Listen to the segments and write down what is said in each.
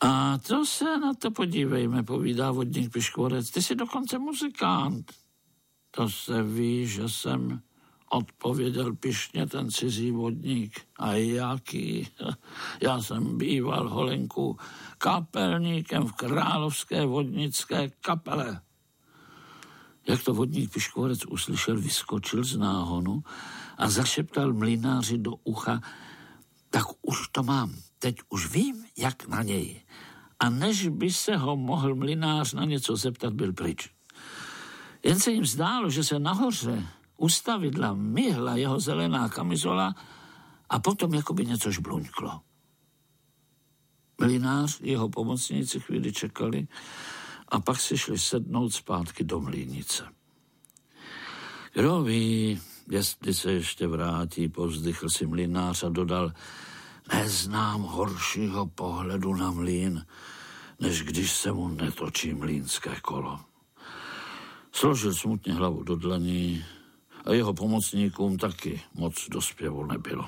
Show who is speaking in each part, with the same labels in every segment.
Speaker 1: A to se na to podívejme, povídá vodník Piškvorec. Ty jsi dokonce muzikant. To se ví, že jsem, odpověděl pyšně ten cizí vodník. A jaký? Já jsem býval, Holenku, kapelníkem v Královské vodnické kapele. Jak to vodník Piškvorec uslyšel, vyskočil z náhonu a zašeptal mlynáři do ucha: tak už to mám, teď už vím, jak na něj. A než by se ho mohl mlynář na něco zeptat, byl pryč. Jen se jim zdálo, že se nahoře u stavidla myhla jeho zelená kamizola a potom jakoby něco žbluňklo. Mlynář, jeho pomocníci chvíli čekali a pak si šli sednout zpátky do mlýnice. Kdo ví, jestli se ještě vrátí, povzdychl si mlynář a dodal: neznám horšího pohledu na mlýn, než když se mu netočí mlýnské kolo. Složil smutně hlavu do dlaní a jeho pomocníkům taky moc do zpěvu nebylo.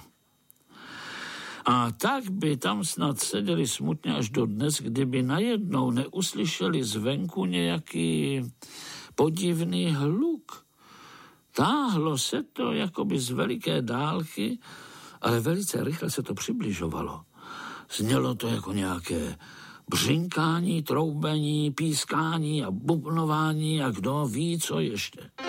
Speaker 1: A tak by tam snad seděli smutně až do dnes, kdyby najednou neuslyšeli zvenku nějaký podivný hluk. Táhlo se to jakoby z veliké dálky, ale velice rychle se to přibližovalo. Znělo to jako nějaké břinkání, troubení, pískání a bubnování a kdo ví, co ještě.